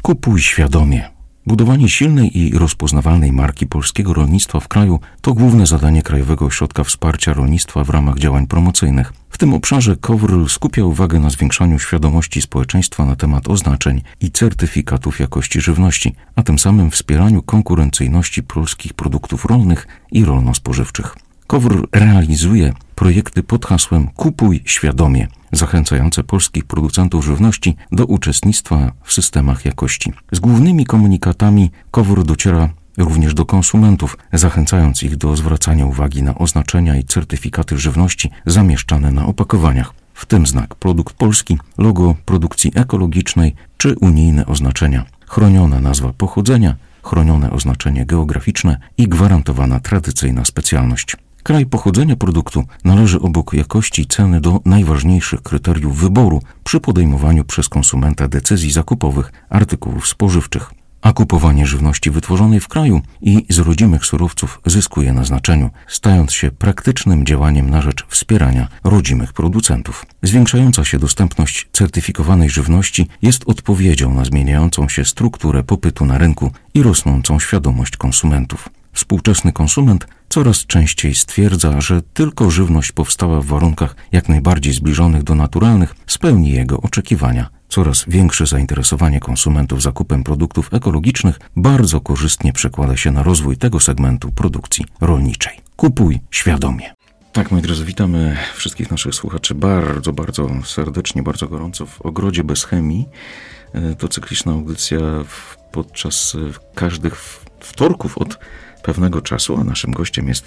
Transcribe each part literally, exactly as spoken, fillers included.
Kupuj świadomie. Budowanie silnej i rozpoznawalnej marki polskiego rolnictwa w kraju to główne zadanie Krajowego Ośrodka Wsparcia Rolnictwa w ramach działań promocyjnych. W tym obszarze KOWR skupia uwagę na zwiększaniu świadomości społeczeństwa na temat oznaczeń i certyfikatów jakości żywności, a tym samym wspieraniu konkurencyjności polskich produktów rolnych i rolno-spożywczych. KOWR realizuje projekty pod hasłem Kupuj świadomie, zachęcające polskich producentów żywności do uczestnictwa w systemach jakości. Z głównymi komunikatami KOWR dociera również do konsumentów, zachęcając ich do zwracania uwagi na oznaczenia i certyfikaty żywności zamieszczane na opakowaniach, w tym znak produkt polski, logo produkcji ekologicznej czy unijne oznaczenia, chroniona nazwa pochodzenia, chronione oznaczenie geograficzne i gwarantowana tradycyjna specjalność. Kraj pochodzenia produktu należy obok jakości i ceny do najważniejszych kryteriów wyboru przy podejmowaniu przez konsumenta decyzji zakupowych artykułów spożywczych. A kupowanie żywności wytworzonej w kraju i z rodzimych surowców zyskuje na znaczeniu, stając się praktycznym działaniem na rzecz wspierania rodzimych producentów. Zwiększająca się dostępność certyfikowanej żywności jest odpowiedzią na zmieniającą się strukturę popytu na rynku i rosnącą świadomość konsumentów. Współczesny konsument coraz częściej stwierdza, że tylko żywność powstała w warunkach jak najbardziej zbliżonych do naturalnych spełni jego oczekiwania. Coraz większe zainteresowanie konsumentów zakupem produktów ekologicznych bardzo korzystnie przekłada się na rozwój tego segmentu produkcji rolniczej. Kupuj świadomie. Tak, moi drodzy, witamy wszystkich naszych słuchaczy bardzo, bardzo serdecznie, bardzo gorąco w Ogrodzie Bez Chemii. To cykliczna audycja podczas każdych wtorków od pewnego czasu, a naszym gościem jest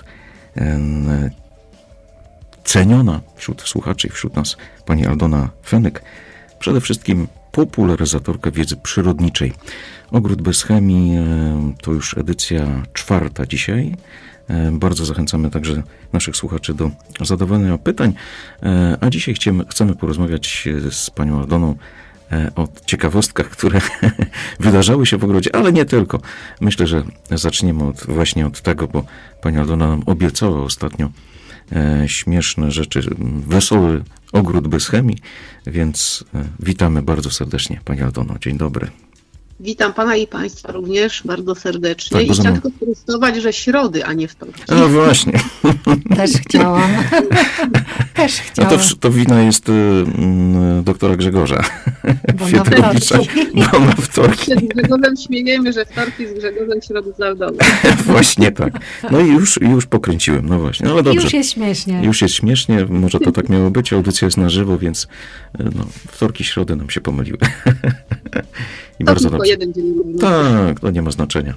ceniona wśród słuchaczy i wśród nas pani Aldona Fenyk, przede wszystkim popularyzatorka wiedzy przyrodniczej. Ogród Bez Chemii to już edycja czwarta dzisiaj. Bardzo zachęcamy także naszych słuchaczy do zadawania pytań, a dzisiaj chcemy, chcemy porozmawiać z panią Aldoną o ciekawostkach, które wydarzały się w ogrodzie, ale nie tylko. Myślę, że zaczniemy od, właśnie od tego, bo pani Aldona nam obiecała ostatnio e, śmieszne rzeczy, wesoły ogród bez chemii, więc e, witamy bardzo serdecznie pani Aldono. Dzień dobry. Witam pana i państwa również bardzo serdecznie. Tak, I chciałam tylko sprostować, że środy, a nie wtorki. No właśnie. Też chciałam. Też chciałam. No to, to wina jest y, y, doktora Grzegorza. Bo na wtorki. Bo na wtorki. Z Grzegorzem śmiejemy, że wtorki z Grzegorzem, środy z Aldoną. Właśnie tak. No i już, już pokręciłem. No właśnie. No ale dobrze. Już jest śmiesznie. Już jest śmiesznie. Może to tak miało być. Audycja jest na żywo, więc no, wtorki, środy nam się pomyliły. I to bardzo tylko dobrze. jeden dzień. Tak, to nie ma znaczenia.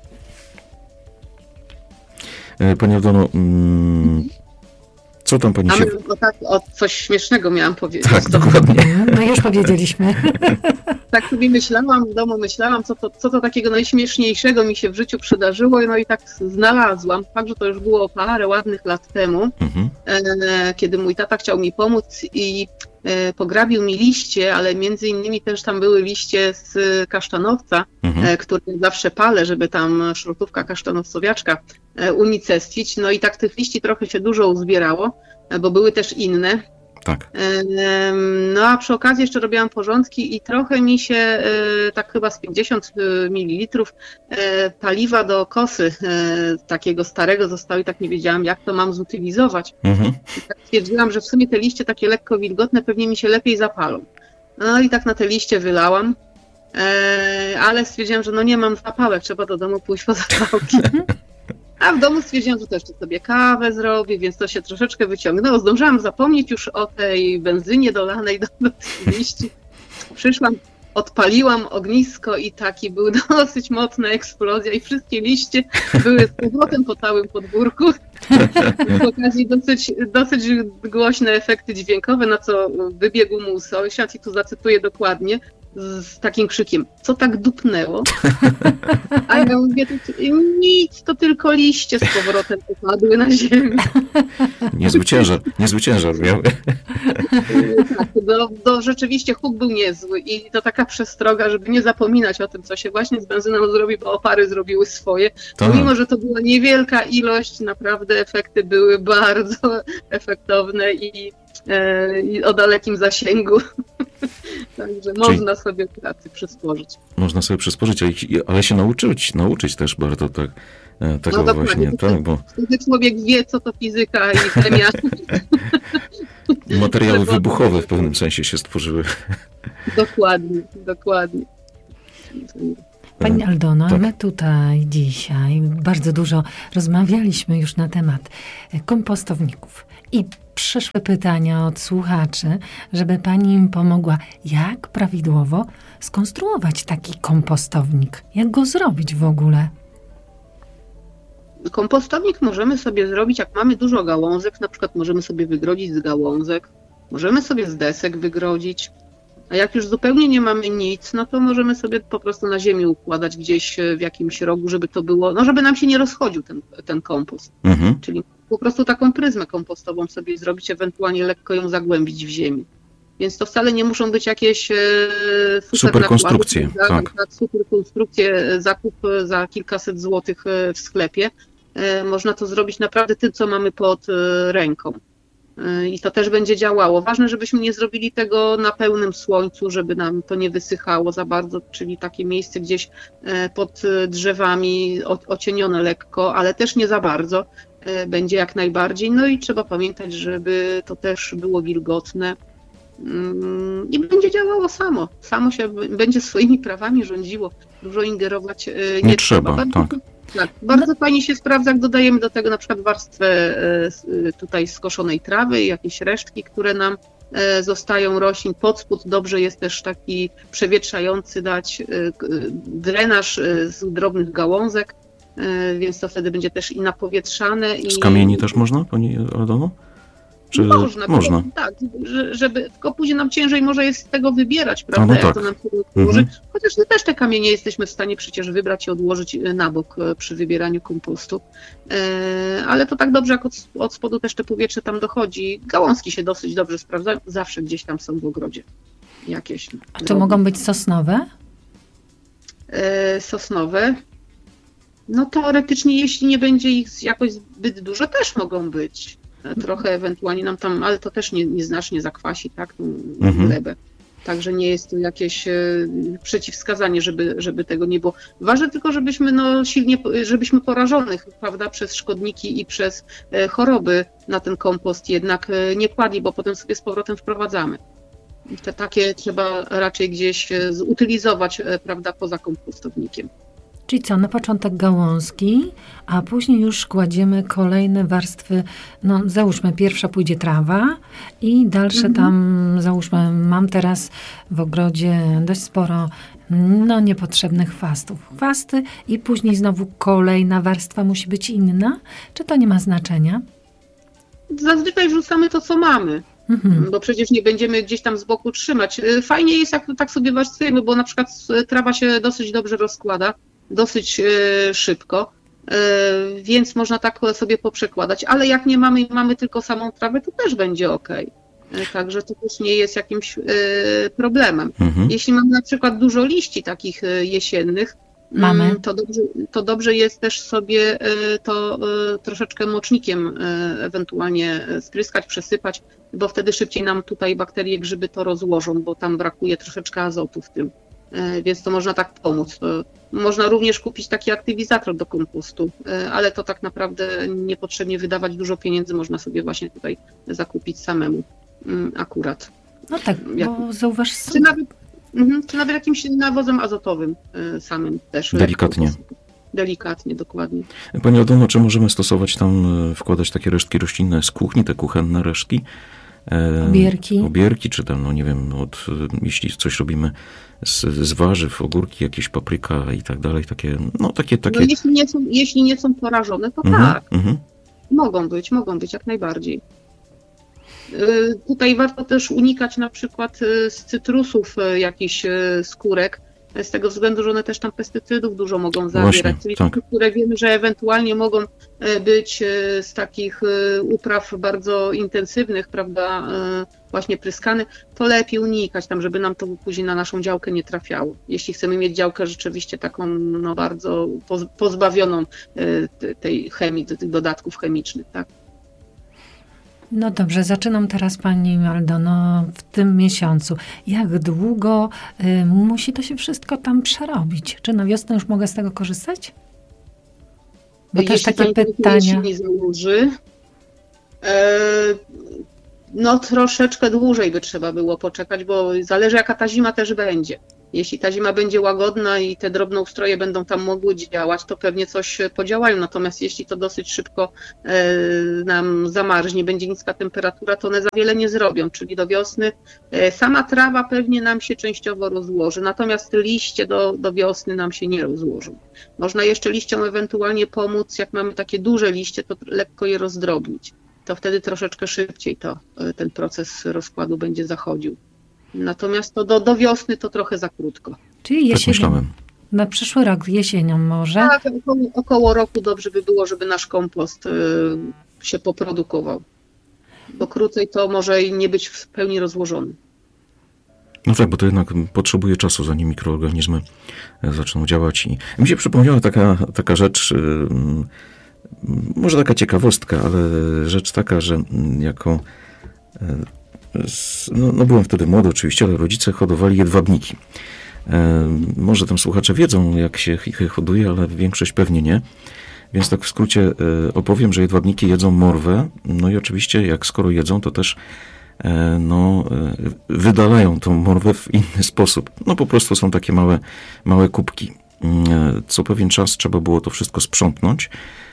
Pani Aldono, mm, co tam pani A się... my o, tak, o coś śmiesznego miałam powiedzieć. Tak, dokładnie. No już powiedzieliśmy. Tak sobie myślałam w domu, myślałam, co to, co to takiego najśmieszniejszego mi się w życiu przydarzyło, no i tak znalazłam. Fakt, że to już było parę ładnych lat temu, Mhm. e, kiedy mój tata chciał mi pomóc i e, pograbił mi liście, ale między innymi też tam były liście z kasztanowca, Mhm. e, które zawsze palę, żeby tam szrotówka kasztanowcowiaczka e, unicestwić. No i tak tych liści trochę się dużo uzbierało, e, bo były też inne. Tak. No a przy okazji jeszcze robiłam porządki i trochę mi się, e, tak chyba z pięćdziesiąt mililitrów e, paliwa do kosy e, takiego starego zostało i tak nie wiedziałam, jak to mam zutylizować. Mhm. I tak stwierdziłam, że w sumie te liście takie lekko wilgotne pewnie mi się lepiej zapalą. No i tak na te liście wylałam, e, ale stwierdziłam, że no nie mam zapałek, trzeba do domu pójść po zapałki. A w domu stwierdziłam, że też sobie kawę zrobię, więc to się troszeczkę wyciągnęło. Zdążyłam zapomnieć już o tej benzynie dolanej do, do tych liści. Przyszłam, odpaliłam ognisko i taki był dosyć mocna eksplozja i wszystkie liście były z powrotem po całym podwórku. Z okazji dosyć, dosyć głośne efekty dźwiękowe, na co wybiegł mój sąsiad i tu zacytuję dokładnie, z takim krzykiem, co tak dupnęło? A ja mówię, nic, to tylko liście z powrotem popadły na ziemię. Niezły ciężar, niezły ciężar miał. Tak, to, to rzeczywiście huk był niezły i to taka przestroga, żeby nie zapominać o tym, co się właśnie z benzyną zrobi, bo opary zrobiły swoje. Tak. Mimo, że to była niewielka ilość, naprawdę efekty były bardzo efektowne i e, o dalekim zasięgu. Także Czyli można sobie pracy przysporzyć. Można sobie przysporzyć, ale się nauczyć, nauczyć też bardzo tak, tego no właśnie. Tak, bo... Wtedy człowiek wie, co to fizyka i chemia. Materiały wybuchowe w pewnym sensie się stworzyły. Dokładnie, dokładnie. Pani Aldono, tak. My tutaj dzisiaj bardzo dużo rozmawialiśmy już na temat kompostowników i przyszły pytania od słuchaczy, żeby pani im pomogła, jak prawidłowo skonstruować taki kompostownik, jak go zrobić w ogóle. Kompostownik możemy sobie zrobić, jak mamy dużo gałązek, na przykład możemy sobie wygrodzić z gałązek, możemy sobie z desek wygrodzić, a jak już zupełnie nie mamy nic, no to możemy sobie po prostu na ziemi układać gdzieś w jakimś rogu, żeby to było, no żeby nam się nie rozchodził ten, ten kompost. Mhm. Czyli po prostu taką pryzmę kompostową sobie zrobić, ewentualnie lekko ją zagłębić w ziemi. Więc to wcale nie muszą być jakieś e, super, super konstrukcje. Za, tak. za super konstrukcje, zakup za kilkaset złotych w sklepie. E, można to zrobić naprawdę tym, co mamy pod e, ręką. E, I to też będzie działało. Ważne, żebyśmy nie zrobili tego na pełnym słońcu, żeby nam to nie wysychało za bardzo, czyli takie miejsce gdzieś e, pod drzewami, o, ocienione lekko, ale też nie za bardzo. E, będzie jak najbardziej. No i trzeba pamiętać, żeby to też było wilgotne. I będzie działało samo. Samo się będzie swoimi prawami rządziło. Dużo ingerować nie, nie trzeba. Bardzo, tak. Tak, bardzo fajnie się sprawdza, jak dodajemy do tego na przykład warstwę tutaj skoszonej trawy, jakieś resztki, które nam zostają roślin. Pod spód dobrze jest też taki przewietrzający dać drenaż z drobnych gałązek, więc to wtedy będzie też i napowietrzane. I... Z kamieni też można, pani Aldono? Czy można, można. Tylko, tak, żeby, tylko później nam ciężej może jest z tego wybierać, prawda, no tak. jak to nam się odłoży. Mhm. Chociaż my też te kamienie jesteśmy w stanie przecież wybrać i odłożyć na bok przy wybieraniu kompostu. E, ale to tak dobrze, jak od, od spodu też te powietrze tam dochodzi. Gałązki się dosyć dobrze sprawdzają, zawsze gdzieś tam są w ogrodzie jakieś. A to drogi. Mogą być sosnowe? E, sosnowe? No teoretycznie, jeśli nie będzie ich jakoś zbyt dużo, też mogą być. Trochę ewentualnie nam tam, ale to też nie, nieznacznie zakwasi, tak, tą mhm. glebę. Także nie jest to jakieś e, przeciwwskazanie, żeby, żeby tego nie było. Ważne tylko, żebyśmy no silnie, żebyśmy porażonych, prawda, przez szkodniki i przez e, choroby na ten kompost jednak e, nie kładli, bo potem sobie z powrotem wprowadzamy. Te takie trzeba raczej gdzieś e, zutylizować, e, prawda, poza kompostownikiem. Czyli co, na początek gałązki, a później już kładziemy kolejne warstwy, no załóżmy pierwsza pójdzie trawa i dalsze mhm. tam, załóżmy, mam teraz w ogrodzie dość sporo no niepotrzebnych chwastów. Chwasty i później znowu kolejna warstwa musi być inna? Czy to nie ma znaczenia? Zazwyczaj wrzucamy to, co mamy. Mhm. Bo przecież nie będziemy gdzieś tam z boku trzymać. Fajnie jest, jak tak sobie warstwujemy, bo na przykład trawa się dosyć dobrze rozkłada. Dosyć e, szybko, e, więc można tak sobie poprzekładać, ale jak nie mamy i mamy tylko samą trawę, to też będzie ok. E, także to też nie jest jakimś e, problemem. Mhm. Jeśli mamy na przykład dużo liści takich e, jesiennych, mamy. To, dobrze, to dobrze jest też sobie e, to e, troszeczkę mocznikiem e, ewentualnie spryskać, przesypać, bo wtedy szybciej nam tutaj bakterie, grzyby to rozłożą, bo tam brakuje troszeczkę azotu w tym. Więc to można tak pomóc. Można również kupić taki aktywizator do kompostu, ale to tak naprawdę niepotrzebnie wydawać dużo pieniędzy, można sobie właśnie tutaj zakupić samemu akurat. No tak, Jak, bo zauważ... Czy nawet, czy nawet jakimś nawozem azotowym samym też. Delikatnie. Delikatnie, dokładnie. Pani Aldono, czy możemy stosować tam, wkładać takie resztki roślinne z kuchni, te kuchenne resztki? Obierki. Obierki, czy tam, no nie wiem, od, jeśli coś robimy z, z warzyw, ogórki, jakieś papryka i tak dalej, takie, no takie... takie... No, jeśli, nie są, jeśli nie są porażone, to mhm, tak. Mhm. Mogą być, mogą być, jak najbardziej. Yy, tutaj warto też unikać na przykład z cytrusów jakichś skórek, z tego względu, że one też tam pestycydów dużo mogą zawierać, Właśnie, czyli tak. takie, które wiemy, że ewentualnie mogą być z takich upraw bardzo intensywnych, prawda, właśnie pryskane, to lepiej unikać tam, żeby nam to później na naszą działkę nie trafiało. Jeśli chcemy mieć działkę rzeczywiście taką no bardzo pozbawioną tej chemii, tych dodatków chemicznych, tak. No dobrze, zaczynam teraz Pani Aldono w tym miesiącu. Jak długo y, musi to się wszystko tam przerobić? Czy na wiosnę już mogę z tego korzystać? Bo też Jeśli takie pani pytania. nie założy, e, no troszeczkę dłużej by trzeba było poczekać, bo zależy jaka ta zima też będzie. Jeśli ta zima będzie łagodna i te drobnoustroje będą tam mogły działać, to pewnie coś podziałają. Natomiast jeśli to dosyć szybko e, nam zamarznie, będzie niska temperatura, to one za wiele nie zrobią. Czyli do wiosny e, sama trawa pewnie nam się częściowo rozłoży. Natomiast liście do, do wiosny nam się nie rozłożą. Można jeszcze liściom ewentualnie pomóc, jak mamy takie duże liście, to lekko je rozdrobnić. To wtedy troszeczkę szybciej to, ten proces rozkładu będzie zachodził. Natomiast to do, do wiosny to trochę za krótko. Czyli Tak jesienią. myślałem. Na przyszły rok, jesienią może? Tak, około, około roku dobrze by było, żeby nasz kompost y, się poprodukował. Bo krócej to może i nie być w pełni rozłożony. No tak, bo to jednak potrzebuje czasu, zanim mikroorganizmy zaczną działać. I mi się przypomniała taka, taka rzecz, może taka ciekawostka, ale rzecz taka, że jako, no, no byłem wtedy młody oczywiście, ale rodzice hodowali jedwabniki. Może tam słuchacze wiedzą, jak się ich hoduje, ale większość pewnie nie. Więc tak w skrócie opowiem, że jedwabniki jedzą morwę, no i oczywiście jak skoro jedzą, to też no, wydalają tą morwę w inny sposób. No po prostu są takie małe, małe kubki. Co pewien czas trzeba było to wszystko sprzątnąć.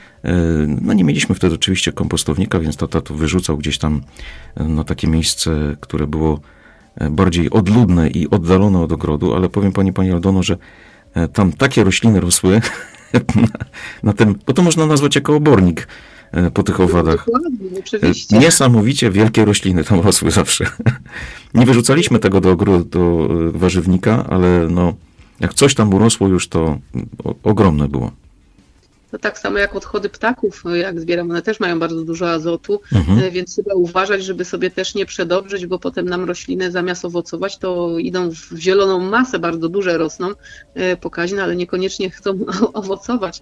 No nie mieliśmy wtedy oczywiście kompostownika, więc tata to wyrzucał gdzieś tam na takie miejsce, które było bardziej odludne i oddalone od ogrodu, ale powiem pani, pani Aldono, że tam takie rośliny rosły na, na tym, bo to można nazwać jako obornik po tych owadach. Dokładnie, oczywiście. Niesamowicie wielkie rośliny tam rosły zawsze. Nie wyrzucaliśmy tego do ogrodu, do warzywnika, ale no, jak coś tam urosło już, to ogromne było. To tak samo jak odchody ptaków, jak zbieram, one też mają bardzo dużo azotu, Mhm. więc trzeba uważać, żeby sobie też nie przedobrzyć, bo potem nam rośliny zamiast owocować, to idą w zieloną masę, bardzo duże rosną, e, pokaźne, ale niekoniecznie chcą owocować.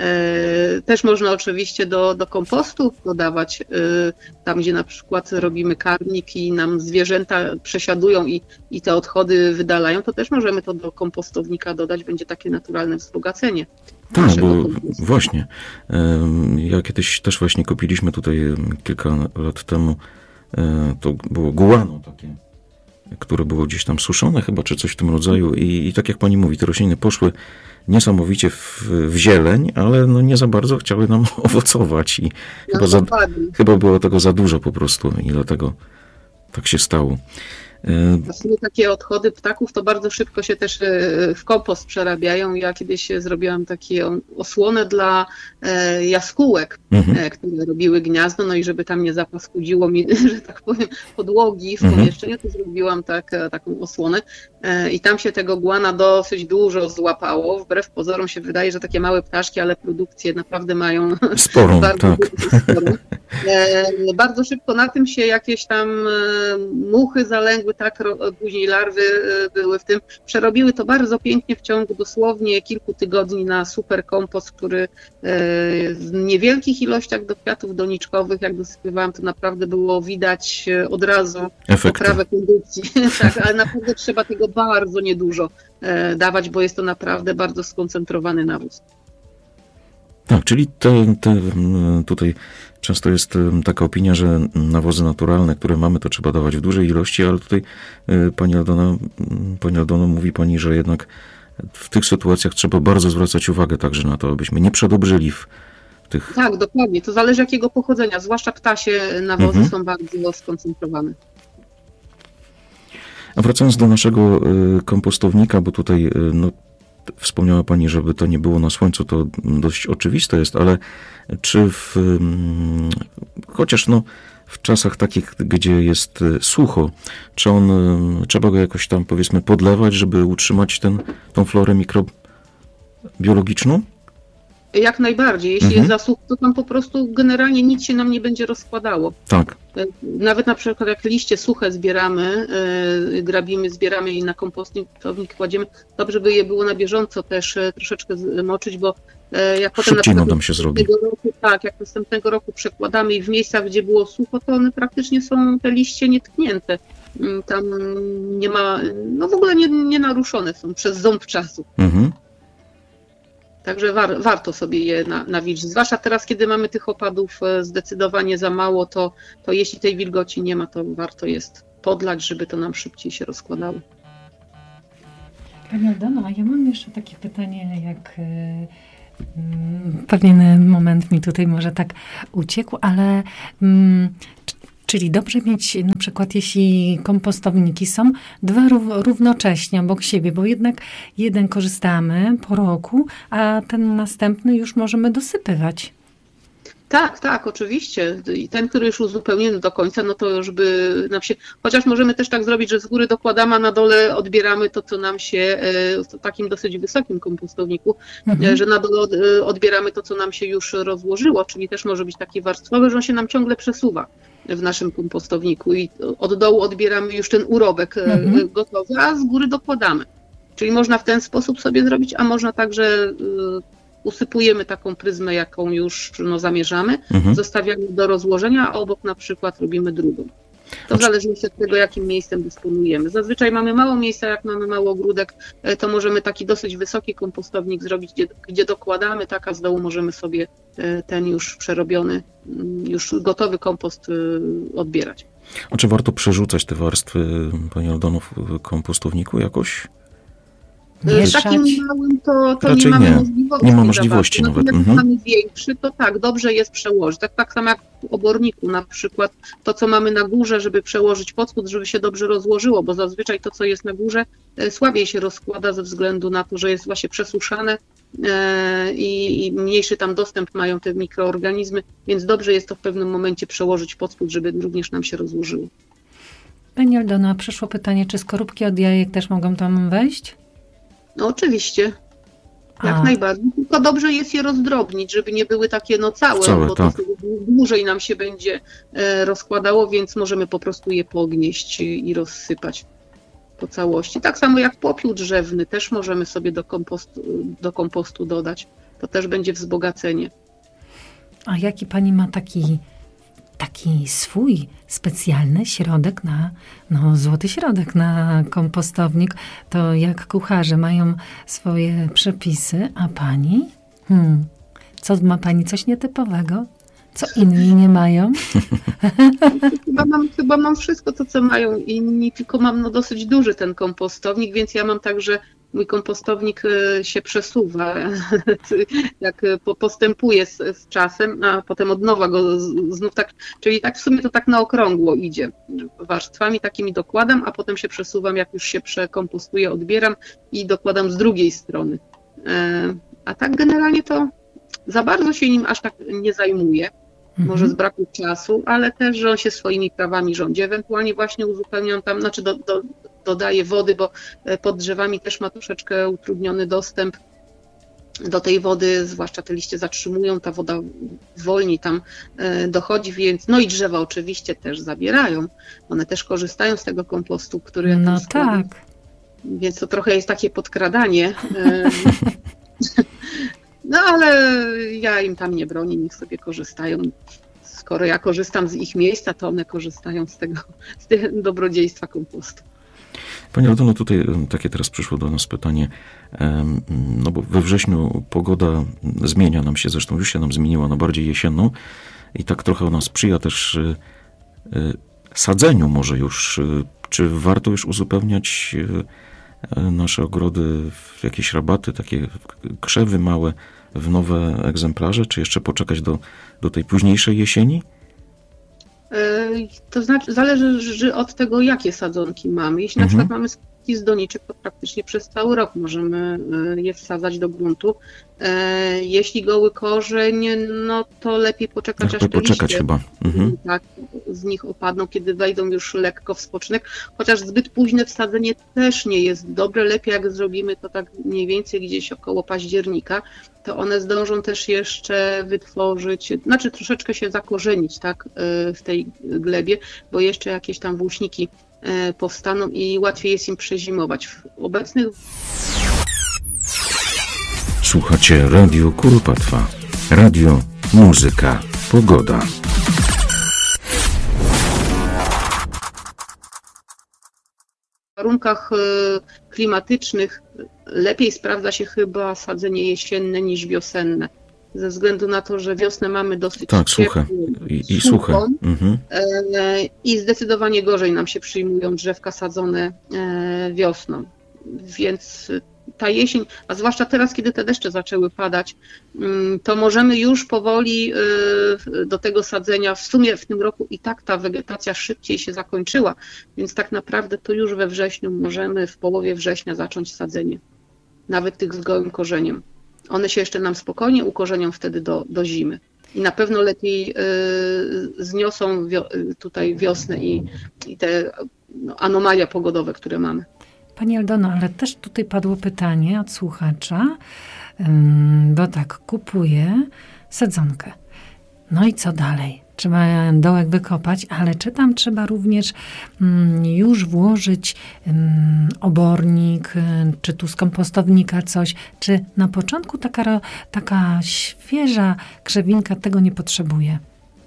E, Też można oczywiście do, do kompostu dodawać, e, tam gdzie na przykład robimy karmnik i nam zwierzęta przesiadują i, i te odchody wydalają, to też możemy to do kompostownika dodać, będzie takie naturalne wzbogacenie. Tak, naszego bo kompostu. właśnie. em, Ja kiedyś też właśnie kupiliśmy tutaj em, kilka lat temu, e, to było guano takie, które było gdzieś tam suszone chyba, czy coś w tym rodzaju i, i tak jak pani mówi, te rośliny poszły niesamowicie w, w zieleń, ale no nie za bardzo chciały nam owocować i No, chyba, za, dokładnie. chyba było tego za dużo po prostu i dlatego tak się stało. E, Właściwie takie odchody ptaków to bardzo szybko się też e, w kompost przerabiają. Ja kiedyś zrobiłam takie osłonę dla e, jaskółek, Mhm. e, które robiły gniazdo, no i żeby tam nie zapaskudziło mi, że tak powiem, podłogi w Mhm. pomieszczeniu, to zrobiłam tak, e, taką osłonę e, i tam się tego guana dosyć dużo złapało. Wbrew pozorom się wydaje, że takie małe ptaszki, ale produkcje naprawdę mają Sporą, bardzo tak. dużo sporu. E, Bardzo szybko na tym się jakieś tam e, muchy zalęgły, tak, ro- później larwy e, były w tym. Przerobiły to bardzo pięknie w ciągu dosłownie kilku tygodni na super kompost, który e, w niewielkich ilościach do kwiatów doniczkowych, jak dosypywałam, to naprawdę było widać e, od razu Efekty. poprawę kondycji. Tak, ale naprawdę trzeba tego bardzo niedużo e, dawać, bo jest to naprawdę bardzo skoncentrowany nawóz. Tak, czyli te, te, m, tutaj często jest m, taka opinia, że nawozy naturalne, które mamy, to trzeba dawać w dużej ilości, ale tutaj y, pani Aldona, m, pani Aldono, mówi pani, że jednak w tych sytuacjach trzeba bardzo zwracać uwagę także na to, abyśmy nie przedobrzyli w tych... Tak, dokładnie. To zależy jakiego pochodzenia, zwłaszcza ptasie nawozy Mhm. są bardzo skoncentrowane. A wracając do naszego y, kompostownika, bo tutaj y, no, t- wspomniała pani, żeby to nie było na słońcu, to dość oczywiste jest, ale czy w, ym, chociaż no, w czasach takich, gdzie jest y, sucho, czy on, y, trzeba go jakoś tam powiedzmy podlewać, żeby utrzymać ten, tą florę mikrobiologiczną? Jak najbardziej. Jeśli Mhm. jest zasób, to tam po prostu generalnie nic się nam nie będzie rozkładało. Tak. Nawet na przykład jak liście suche zbieramy, yy, grabimy, zbieramy i na kompostownik kładziemy, dobrze by je było na bieżąco też yy, troszeczkę zmoczyć, bo yy, jak potem Szybciej na nam przykład tam się zrobi. roku, tak, jak następnego roku przekładamy i w miejscach, gdzie było sucho, to one praktycznie są te liście nietknięte. Yy, tam nie ma, no w ogóle nie, nie naruszone są przez ząb czasu. Mhm. Także war, warto sobie je na, nawilżyć. Zwłaszcza teraz, kiedy mamy tych opadów zdecydowanie za mało, to, to jeśli tej wilgoci nie ma, to warto jest podlać, żeby to nam szybciej się rozkładało. Pani Aldono, a ja mam jeszcze takie pytanie, jak yy, pewien moment mi tutaj może tak uciekł, ale yy, czyli dobrze mieć na przykład, jeśli kompostowniki są dwa równocześnie obok siebie, bo jednak jeden korzystamy po roku, a ten następny już możemy dosypywać. Tak, tak, oczywiście. I ten, który już uzupełnimy do końca, no to już by nam się... Chociaż możemy też tak zrobić, że z góry dokładamy, a na dole odbieramy to, co nam się w takim dosyć wysokim kompostowniku, mhm. że na dole odbieramy to, co nam się już rozłożyło, czyli też może być taki warstwowy, że on się nam ciągle przesuwa w naszym kompostowniku i od dołu odbieramy już ten urobek mhm. gotowy, a z góry dokładamy. Czyli można w ten sposób sobie zrobić, a można także usypujemy taką pryzmę, jaką już no, zamierzamy, mhm. zostawiamy do rozłożenia, a obok na przykład robimy drugą. To w zależności od tego, jakim miejscem dysponujemy. Zazwyczaj mamy mało miejsca, jak mamy mało ogródek, to możemy taki dosyć wysoki kompostownik zrobić, gdzie, gdzie dokładamy, tak, a z dołu możemy sobie ten już przerobiony, już gotowy kompost odbierać. A czy warto przerzucać te warstwy, Pani Aldono, w kompostowniku jakoś? Z takim małym to, to nie mamy nie. możliwości. Nie ma możliwości nawet. Jak mhm. mamy większy, to tak, dobrze jest przełożyć. Tak, tak samo jak w oborniku na przykład to, co mamy na górze, żeby przełożyć pod spód, żeby się dobrze rozłożyło, bo zazwyczaj to, co jest na górze, słabiej się rozkłada ze względu na to, że jest właśnie przesuszane i, i mniejszy tam dostęp mają te mikroorganizmy, więc dobrze jest to w pewnym momencie przełożyć pod spód, żeby również nam się rozłożyło. Pani Aldona, przyszło pytanie, czy skorupki od jajek też mogą tam wejść? No oczywiście, jak A. najbardziej. Tylko dobrze jest je rozdrobnić, żeby nie były takie no całe, całe bo tak. to dłużej nam się będzie e, rozkładało, więc możemy po prostu je pognieść i rozsypać po całości. Tak samo jak popiół drzewny też możemy sobie do kompostu, do kompostu dodać. To też będzie wzbogacenie. A jaki pani ma taki, taki swój specjalny środek na, no złoty środek na kompostownik? To jak kucharze mają swoje przepisy, a pani? Hmm. Co ma pani coś nietypowego? Co inni nie mają? Chyba mam, chyba mam wszystko to, co mają inni, tylko mam no dosyć duży ten kompostownik, więc ja mam także mój kompostownik się przesuwa, jak postępuje z, z czasem, a potem od nowa go znów tak, czyli tak w sumie to tak na okrągło idzie. Warstwami takimi dokładam, a potem się przesuwam, jak już się przekompostuje, odbieram i dokładam z drugiej strony. A tak generalnie to za bardzo się nim aż tak nie zajmuję. Może z braku czasu, ale też, że on się swoimi prawami rządzi. Ewentualnie właśnie uzupełniam tam, znaczy do, do, dodaję wody, bo pod drzewami też ma troszeczkę utrudniony dostęp do tej wody, zwłaszcza te liście zatrzymują, ta woda wolniej tam dochodzi, więc no i drzewa oczywiście też zabierają. One też korzystają z tego kompostu, który ja No składam. tak. Więc to trochę jest takie podkradanie. No ale ja im tam nie bronię, niech sobie korzystają. Skoro ja korzystam z ich miejsca, to one korzystają z tego, z tego dobrodziejstwa kompostu. Pani Aldono, tutaj takie teraz przyszło do nas pytanie, no bo we wrześniu pogoda zmienia nam się, zresztą już się nam zmieniła na bardziej jesienną i tak trochę ona sprzyja też sadzeniu może już. Czy warto już uzupełniać nasze ogrody w jakieś rabaty, takie krzewy małe w nowe egzemplarze, czy jeszcze poczekać do, do tej późniejszej jesieni? To znaczy, zależy od tego, jakie sadzonki mamy. Jeśli na mhm. przykład mamy resztki z doniczek to praktycznie przez cały rok możemy je wsadzać do gruntu. Jeśli goły korzeń, no to lepiej poczekać, lepiej aż te poczekać liście chyba. Mhm. tak, z nich opadną, kiedy wejdą już lekko w spoczynek. Chociaż zbyt późne wsadzenie też nie jest dobre. Lepiej jak zrobimy to tak mniej więcej gdzieś około października, to one zdążą też jeszcze wytworzyć, znaczy troszeczkę się zakorzenić, tak, w tej glebie, bo jeszcze jakieś tam włóczniki powstaną i łatwiej jest im przezimować. W obecnych... Słuchacie Radio Kuropatwa. Radio, muzyka, pogoda. W warunkach klimatycznych lepiej sprawdza się chyba sadzenie jesienne niż wiosenne. Ze względu na to, że wiosnę mamy dosyć tak, suche i, i suche. Mhm. I zdecydowanie gorzej nam się przyjmują drzewka sadzone wiosną. Więc ta jesień, a zwłaszcza teraz, kiedy te deszcze zaczęły padać, to możemy już powoli do tego sadzenia, w sumie w tym roku i tak ta wegetacja szybciej się zakończyła, więc tak naprawdę to już we wrześniu możemy, w połowie września zacząć sadzenie, nawet tych z gołym korzeniem. One się jeszcze nam spokojnie ukorzenią wtedy do, do zimy. I na pewno lepiej y, zniosą wio, tutaj wiosnę i, i te no, anomalia pogodowe, które mamy. Pani Aldono, ale też tutaj padło pytanie od słuchacza, bo tak, kupuję sadzonkę. No i co dalej? Trzeba dołek wykopać, ale czy tam trzeba również już włożyć obornik, czy tu z kompostownika coś, czy na początku taka, taka świeża krzewinka tego nie potrzebuje?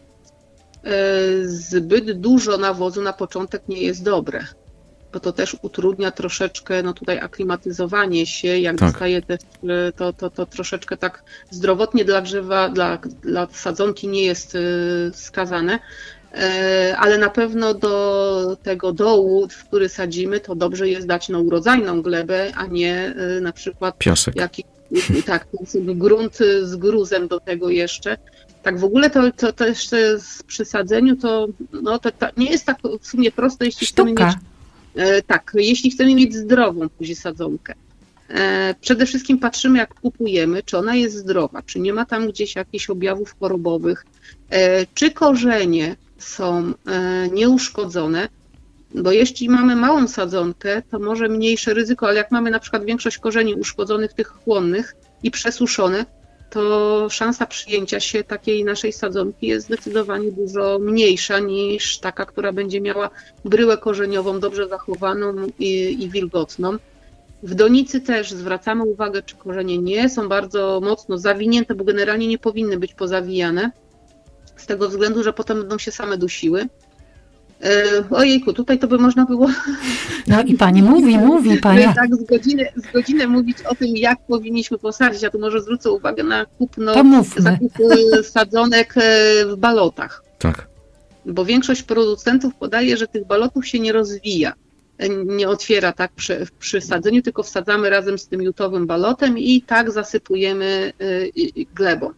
Zbyt dużo nawozu na początek nie jest dobre, bo to też utrudnia troszeczkę no tutaj aklimatyzowanie się, jak tak. zostaje też, to, to, to troszeczkę tak zdrowotnie dla drzewa, dla, dla sadzonki nie jest skazane, ale na pewno do tego dołu, w który sadzimy, to dobrze jest dać na urodzajną glebę, a nie na przykład piasek. Jakiś, tak, grunt z gruzem do tego jeszcze. Tak w ogóle to, to też przy sadzeniu to, no, to, to nie jest tak w sumie proste, jeśli Sztuka. chcemy mieć Tak, jeśli chcemy mieć zdrową później sadzonkę. Przede wszystkim patrzymy, jak kupujemy, czy ona jest zdrowa, czy nie ma tam gdzieś jakichś objawów chorobowych, czy korzenie są nieuszkodzone, bo jeśli mamy małą sadzonkę, to może mniejsze ryzyko, ale jak mamy na przykład większość korzeni uszkodzonych, tych chłonnych i przesuszone, to szansa przyjęcia się takiej naszej sadzonki jest zdecydowanie dużo mniejsza niż taka, która będzie miała bryłę korzeniową dobrze zachowaną i, i wilgotną. W donicy też zwracamy uwagę, czy korzenie nie są bardzo mocno zawinięte, bo generalnie nie powinny być pozawijane, z tego względu, że potem będą się same dusiły. Ojejku, tutaj to by można było... No i pani mówi, mówi pani. Tak, z godzinę, z godzinę mówić o tym, jak powinniśmy posadzić. Ja tu może zwrócę uwagę na kupno, zakup sadzonek w balotach. Tak. Bo większość producentów podaje, że tych balotów się nie rozwija, nie otwiera tak przy, przy sadzeniu, tylko wsadzamy razem z tym jutowym balotem i tak zasypujemy glebą.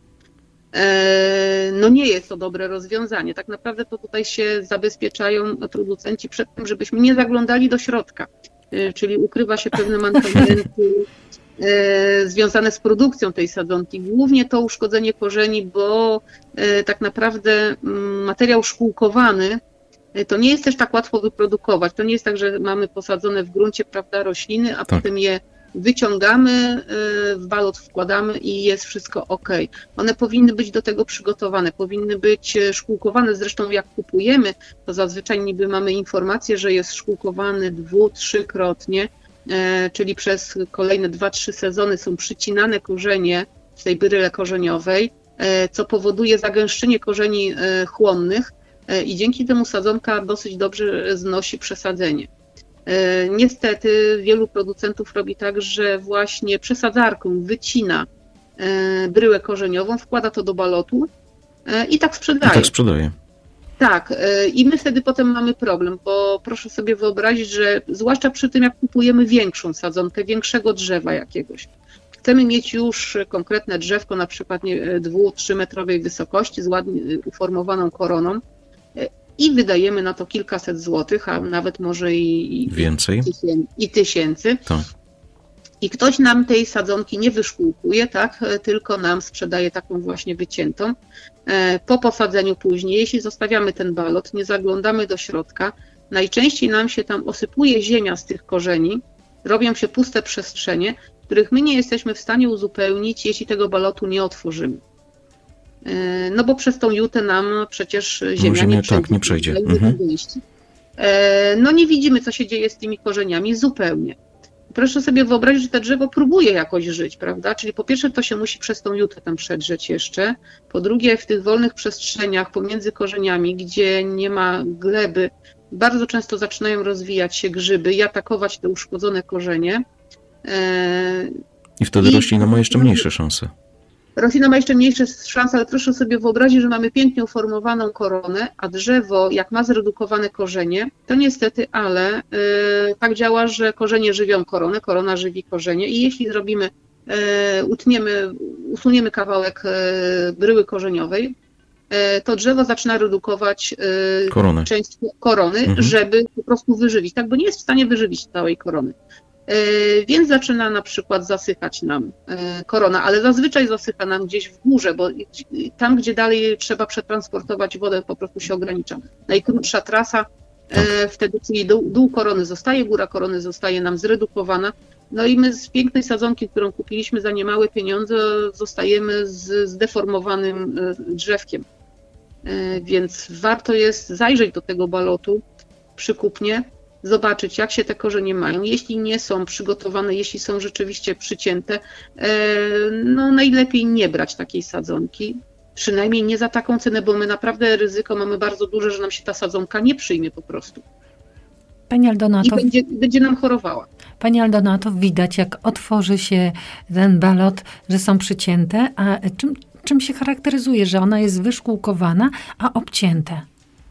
No nie jest to dobre rozwiązanie. Tak naprawdę to tutaj się zabezpieczają producenci przed tym, żebyśmy nie zaglądali do środka. Czyli ukrywa się pewne mankamenty związane z produkcją tej sadzonki. Głównie to uszkodzenie korzeni, bo tak naprawdę materiał szkółkowany to nie jest też tak łatwo wyprodukować. To nie jest tak, że mamy posadzone w gruncie, prawda, rośliny, a tak. potem je wyciągamy, w balot wkładamy i jest wszystko ok. One powinny być do tego przygotowane, powinny być szkółkowane. Zresztą jak kupujemy, to zazwyczaj niby mamy informację, że jest szkółkowany dwu-, trzykrotnie, czyli przez kolejne dwa, trzy sezony są przycinane korzenie w tej bryle korzeniowej, co powoduje zagęszczenie korzeni chłonnych i dzięki temu sadzonka dosyć dobrze znosi przesadzenie. Niestety wielu producentów robi tak, że właśnie przesadzarką wycina bryłę korzeniową, wkłada to do balotu i tak sprzedaje. I tak sprzedaje. Tak, i my wtedy potem mamy problem, bo proszę sobie wyobrazić, że zwłaszcza przy tym, jak kupujemy większą sadzonkę, większego drzewa jakiegoś, chcemy mieć już konkretne drzewko, na przykład dwu-, trzymetrowej wysokości z ładnie uformowaną koroną, i wydajemy na to kilkaset złotych, a nawet może i, i więcej tysię, i tysięcy. Tak. I ktoś nam tej sadzonki nie wyszkółkuje, tak, tylko nam sprzedaje taką właśnie wyciętą. Po posadzeniu później, jeśli zostawiamy ten balot, nie zaglądamy do środka, najczęściej nam się tam osypuje ziemia z tych korzeni, robią się puste przestrzenie, których my nie jesteśmy w stanie uzupełnić, jeśli tego balotu nie otworzymy. No bo przez tą jutę nam przecież ziemia, ziemia nie przejdzie. Tak, nie przejdzie. Mhm. No nie widzimy, co się dzieje z tymi korzeniami zupełnie. Proszę sobie wyobrazić, że to drzewo próbuje jakoś żyć, prawda? Czyli po pierwsze to się musi przez tą jutę tam przedrzeć jeszcze. Po drugie w tych wolnych przestrzeniach pomiędzy korzeniami, gdzie nie ma gleby, bardzo często zaczynają rozwijać się grzyby i atakować te uszkodzone korzenie. I wtedy I roślina ma jeszcze mniejsze szanse. Roślina ma jeszcze mniejsze szanse, ale proszę sobie wyobrazić, że mamy pięknie uformowaną koronę, a drzewo, jak ma zredukowane korzenie, to niestety, ale yy, tak działa, że korzenie żywią koronę, korona żywi korzenie i jeśli zrobimy, yy, utniemy, usuniemy kawałek yy, bryły korzeniowej, yy, to drzewo zaczyna redukować yy, Koronę. część korony, mhm. żeby po prostu wyżywić, tak, bo nie jest w stanie wyżywić całej korony. Więc zaczyna na przykład zasychać nam korona, ale zazwyczaj zasycha nam gdzieś w górze, bo tam, gdzie dalej trzeba przetransportować wodę, po prostu się ogranicza. Najkrótsza trasa, tak. Wtedy, czyli dół, dół korony zostaje, góra korony zostaje nam zredukowana. No i my z pięknej sadzonki, którą kupiliśmy za niemałe pieniądze, zostajemy z zdeformowanym drzewkiem. Więc warto jest zajrzeć do tego balotu przy kupnie, zobaczyć, jak się te korzenie mają. Jeśli nie są przygotowane, jeśli są rzeczywiście przycięte, no najlepiej nie brać takiej sadzonki. Przynajmniej nie za taką cenę, bo my naprawdę ryzyko mamy bardzo duże, że nam się ta sadzonka nie przyjmie po prostu. Pani Aldonato, I będzie, będzie nam chorowała. Pani Aldonato, widać, jak otworzy się ten balot, że są przycięte, a czym, czym się charakteryzuje, że ona jest wyszkółkowana, a obcięte?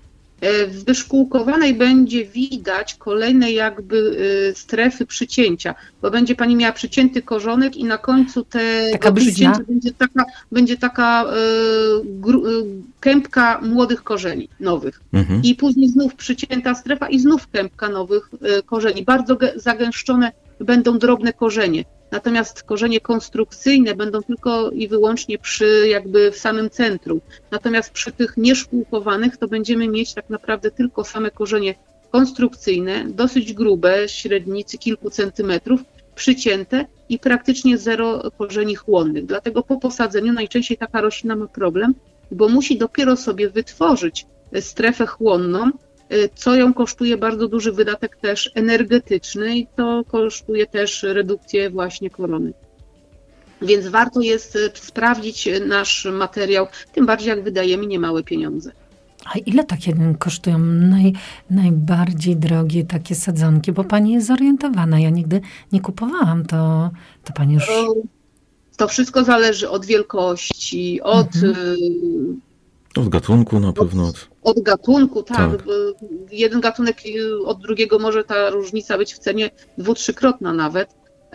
W wyszkółkowanej będzie widać kolejne jakby strefy przycięcia, bo będzie pani miała przycięty korzonek i na końcu tego przycięcia będzie taka, będzie taka gru, kępka młodych korzeni nowych. Mhm. I później znów przycięta strefa i znów kępka nowych korzeni. Bardzo zagęszczone będą drobne korzenie. Natomiast korzenie konstrukcyjne będą tylko i wyłącznie przy jakby w samym centrum. Natomiast przy tych nieszkółkowanych to będziemy mieć tak naprawdę tylko same korzenie konstrukcyjne, dosyć grube, średnicy kilku centymetrów, przycięte i praktycznie zero korzeni chłonnych. Dlatego po posadzeniu najczęściej taka roślina ma problem, bo musi dopiero sobie wytworzyć strefę chłonną, co ją kosztuje bardzo duży wydatek też energetyczny i to kosztuje też redukcję właśnie korony. Więc warto jest sprawdzić nasz materiał, tym bardziej jak wydajemy niemałe pieniądze. A ile takie kosztują naj, najbardziej drogie takie sadzonki? Bo pani jest zorientowana, ja nigdy nie kupowałam, to, to pani już... To, to wszystko zależy od wielkości, od... Mhm. Od gatunku na pewno. Od, od gatunku, tak. tak. Jeden gatunek od drugiego może ta różnica być w cenie dwu-, trzykrotna nawet,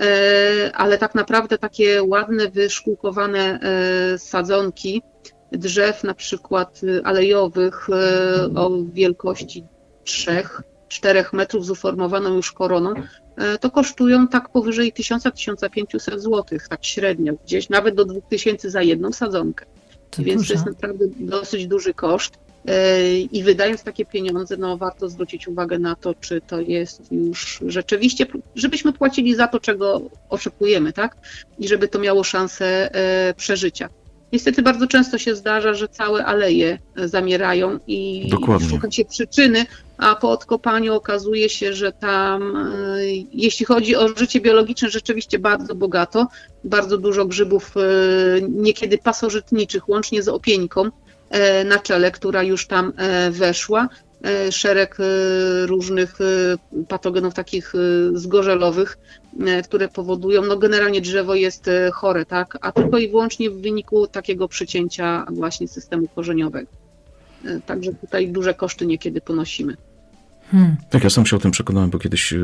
ale tak naprawdę takie ładne, wyszkółkowane sadzonki drzew, na przykład alejowych o wielkości trzech, czterech metrów z uformowaną już koroną, to kosztują tak powyżej tysiąc do tysiąca pięciuset złotych, tak średnio, gdzieś nawet do dwóch tysięcy za jedną sadzonkę. To Więc dużo. To jest naprawdę dosyć duży koszt i wydając takie pieniądze, no warto zwrócić uwagę na to, czy to jest już rzeczywiście, żebyśmy płacili za to, czego oczekujemy, tak? I żeby to miało szansę przeżycia. Niestety bardzo często się zdarza, że całe aleje zamierają i Dokładnie. Szuka się przyczyny, a po odkopaniu okazuje się, że tam, jeśli chodzi o życie biologiczne, rzeczywiście bardzo bogato, bardzo dużo grzybów, niekiedy pasożytniczych, łącznie z opieńką na czele, która już tam weszła, szereg różnych patogenów takich zgorzelowych, które powodują, no generalnie drzewo jest chore, tak, a tylko i wyłącznie w wyniku takiego przycięcia właśnie systemu korzeniowego. Także tutaj duże koszty niekiedy ponosimy. Hmm. Tak, ja sam się o tym przekonałem, bo kiedyś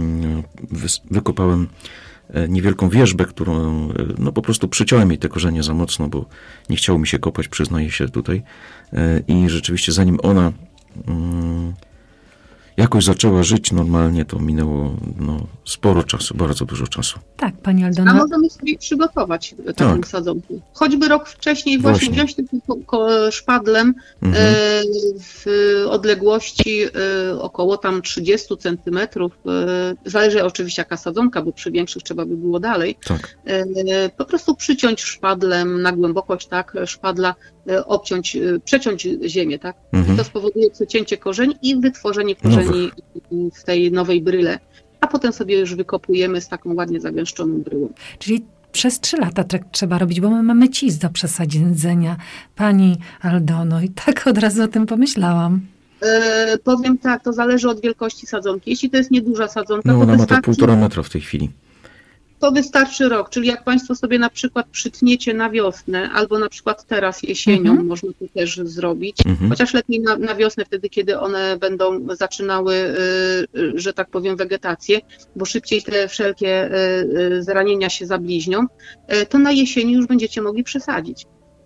wykopałem niewielką wierzbę, którą no po prostu przyciąłem jej te korzenie za mocno, bo nie chciało mi się kopać, przyznaję się tutaj. I rzeczywiście zanim ona mm, jakoś zaczęła żyć normalnie, to minęło no, sporo czasu, bardzo dużo czasu. Tak, pani A Aldona. możemy sobie przygotować taką Tak. sadzonkę. Choćby rok wcześniej właśnie, Właśnie. wziąć tym ko- ko- szpadlem Mhm. e, w odległości e, około tam trzydzieści centymetrów. E, zależy oczywiście jaka sadzonka, bo przy większych trzeba by było dalej. Tak. E, po prostu przyciąć szpadlem na głębokość, tak, szpadla, e, obciąć, e, przeciąć ziemię, tak. Mhm. To spowoduje przecięcie korzeni i wytworzenie korzeni w tej nowej bryle. A potem sobie już wykopujemy z taką ładnie zagęszczoną bryłą. Czyli przez trzy lata tak trzeba robić, bo my mamy cis do przesadzenia. Pani Aldono, i tak od razu o tym pomyślałam. E, powiem tak, to zależy od wielkości sadzonki. Jeśli to jest nieduża sadzonka, No to, ona ma tak wystarczy, półtora metra w tej chwili. to wystarczy rok. Czyli jak Państwo sobie na przykład przytniecie na wiosnę, albo na przykład teraz jesienią, Mhm. można to też zrobić, Mhm. chociaż lepiej na, na wiosnę wtedy, kiedy one będą zaczynały, y, y, że tak powiem, wegetację, bo szybciej te wszelkie y, y, zranienia się zabliźnią, y, to na jesieni już będziecie mogli przesadzić.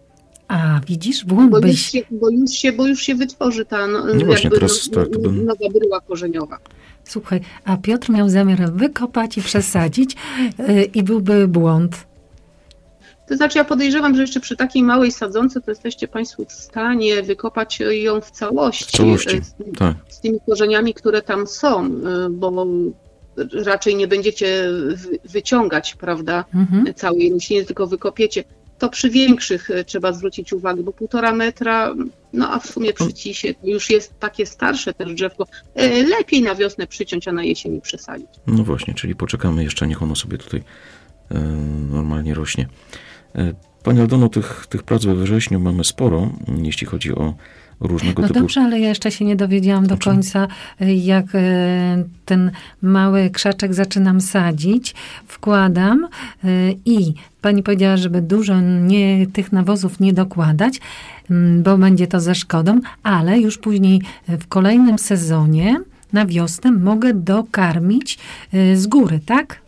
A widzisz, błąd Bo już, byś... się, bo, już się, bo już się wytworzy ta no, No właśnie, jakby teraz no, tak, to bym- nowa bryła korzeniowa. Słuchaj, a Piotr miał zamiar wykopać i przesadzić yy, i byłby błąd. To znaczy ja podejrzewam, że jeszcze przy takiej małej sadzonce to jesteście Państwo w stanie wykopać ją w całości. W całości, y, z, tak. z tymi korzeniami, które tam są, y, bo raczej nie będziecie wy- wyciągać, prawda, Mhm. całej rośliny, tylko wykopiecie. To przy większych y, trzeba zwrócić uwagę, bo półtora metra, no a w sumie przy cisie to już jest takie starsze też drzewko. Y, Lepiej na wiosnę przyciąć, a na jesieni przesadzić. No właśnie, czyli poczekamy jeszcze, niech ono sobie tutaj e, normalnie rośnie. E, Pani Aldono, tych, tych prac we wrześniu mamy sporo, jeśli chodzi o różnego No typu... dobrze, ale ja jeszcze się nie dowiedziałam do O czym? końca, y, jak y, ten mały krzaczek zaczynam sadzić, wkładam y, i pani powiedziała, żeby dużo nie, tych nawozów nie dokładać, mm, bo będzie to ze szkodą, ale już później y, w kolejnym sezonie na wiosnę mogę dokarmić y, z góry, tak?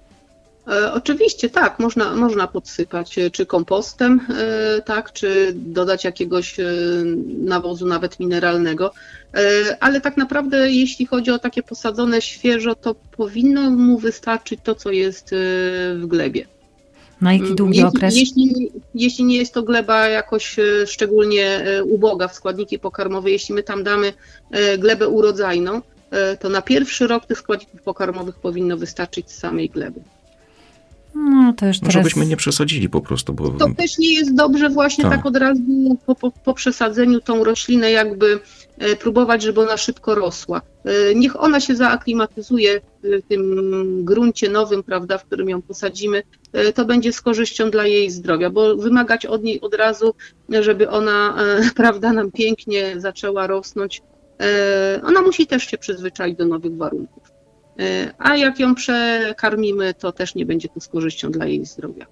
E, Oczywiście tak, można, można podsypać e, czy kompostem, e, tak, czy dodać jakiegoś e, nawozu nawet mineralnego, E, ale tak naprawdę jeśli chodzi o takie posadzone świeżo, to powinno mu wystarczyć to, co jest e, w glebie. Na jaki długi jeśli, okres? Jeśli, jeśli nie jest to gleba jakoś e, szczególnie e, uboga w składniki pokarmowe, jeśli my tam damy e, glebę urodzajną, e, to na pierwszy rok tych składników pokarmowych powinno wystarczyć z samej gleby. No to już No, teraz... żebyśmy nie przesadzili po prostu, bo... To też nie jest dobrze właśnie Tak. tak, od razu po, po, po przesadzeniu tą roślinę jakby e, próbować, żeby ona szybko rosła. E, niech ona się zaaklimatyzuje w tym gruncie nowym, prawda, w którym ją posadzimy. E, to będzie z korzyścią dla jej zdrowia, bo wymagać od niej od razu, żeby ona, e, prawda, nam pięknie zaczęła rosnąć. E, ona musi też się przyzwyczaić do nowych warunków. E, a jak ją przekarmimy, to też nie będzie to z korzyścią dla jej zdrowia.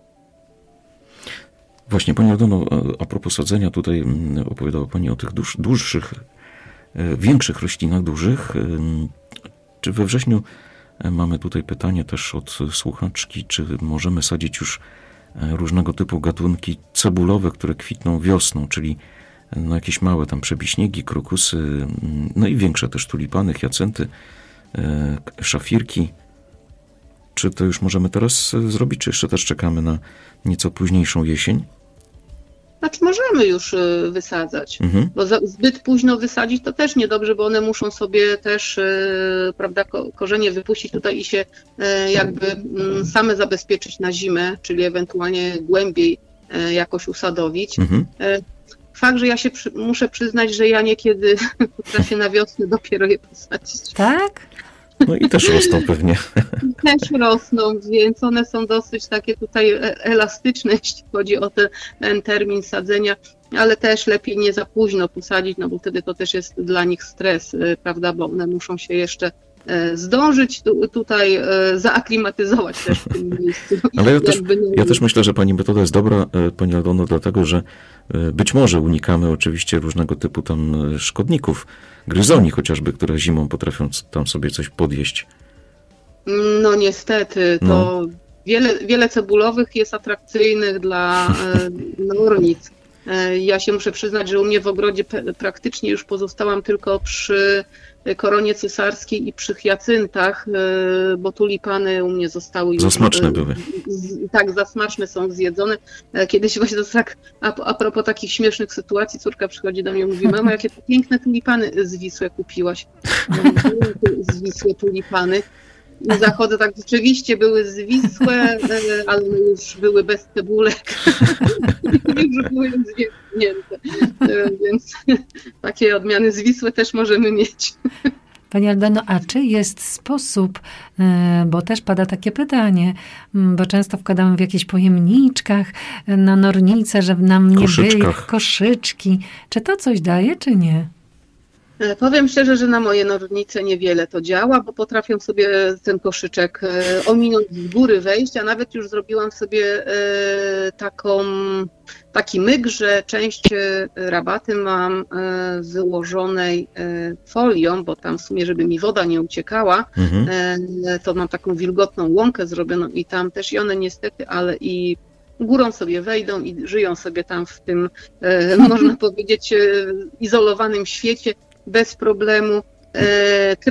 Właśnie, Pani Aldono, a- a propos sadzenia, tutaj mm, opowiadała Pani o tych dłuż, dłuższych, e, większych roślinach, dużych. Ym, Czy we wrześniu e, mamy tutaj pytanie też od słuchaczki, czy możemy sadzić już e, różnego typu gatunki cebulowe, które kwitną wiosną, czyli e, no, jakieś małe tam przebiśniegi, krokusy, mm, no i większe też tulipany, hiacynty, e, szafirki. Czy to już możemy teraz e, zrobić, czy jeszcze też czekamy na nieco późniejszą jesień? Znaczy możemy już y, wysadzać, Mhm. bo za, zbyt późno wysadzić to też niedobrze, bo one muszą sobie też, y, prawda, ko, korzenie wypuścić tutaj i się y, jakby y, same zabezpieczyć na zimę, czyli ewentualnie głębiej y, jakoś usadowić. Mhm. Y, Fakt, że ja się przy, muszę przyznać, że ja niekiedy potrafię na wiosnę dopiero je posadzić. Tak? No i też rosną pewnie. Też rosną, więc one są dosyć takie tutaj elastyczne, jeśli chodzi o te, ten termin sadzenia, ale też lepiej nie za późno posadzić, no bo wtedy to też jest dla nich stres, prawda, bo one muszą się jeszcze zdążyć tu, tutaj zaaklimatyzować też w tym miejscu. Ale ja też, Jakby nie- ja też myślę, że Pani metoda jest dobra, e, Pani Aldono, dlatego, że e, być może unikamy oczywiście różnego typu tam e, szkodników, gryzoni chociażby, które zimą potrafią c- tam sobie coś podjeść. No niestety, to No. wiele, wiele cebulowych jest atrakcyjnych dla e, nornic. Ja się muszę przyznać, że u mnie w ogrodzie praktycznie już pozostałam tylko przy koronie cesarskiej i przy hiacyntach, bo tulipany u mnie zostały już... Za smaczne były. Tak, za smaczne są zjedzone. Kiedyś właśnie to tak, a, a propos takich śmiesznych sytuacji, córka przychodzi do mnie i mówi: mamo, jakie to piękne tulipany zwisłe kupiłaś. Zwisłe tulipany. I zachodzę, tak rzeczywiście były zwisłe, ale już były bez cebulek. Już były zwięznięte. Więc takie odmiany zwisłe też możemy mieć. Pani Aldano, a czy jest sposób, bo też pada takie pytanie, bo często wkładamy w jakichś pojemniczkach na nornicę, żeby nam nie byli koszyczki. Czy to coś daje, czy nie? Powiem szczerze, że na moje nornice niewiele to działa, bo potrafią sobie ten koszyczek ominąć, z góry wejść, a nawet już zrobiłam sobie taką, taki myk, że część rabaty mam wyłożonej folią, bo tam w sumie, żeby mi woda nie uciekała, mhm. to mam taką wilgotną łąkę zrobioną i tam też i one niestety, ale i górą sobie wejdą i żyją sobie tam w tym, można powiedzieć, izolowanym świecie bez problemu.